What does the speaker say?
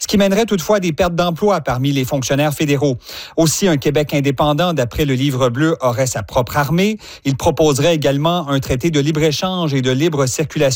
ce qui mènerait toutefois à des pertes d'emplois parmi les fonctionnaires fédéraux. Aussi, un Québec indépendant, d'après le Livre bleu, aurait sa propre armée. Il proposerait également un traité de libre-échange et de libre circulation